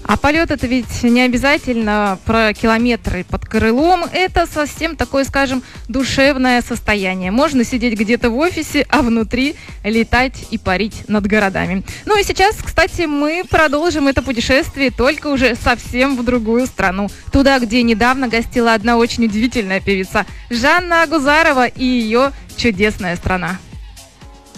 А полет это ведь не обязательно про километры под крылом, это совсем такое, скажем, душевное состояние. Можно сидеть где-то в офисе, а внутри летать и парить над городами. Ну и сейчас, кстати, мы продолжим это путешествие, только уже совсем в другую страну. Туда, где недавно гостила одна очень удивительная певица Жанна Агузарова и ее «Чудесная страна».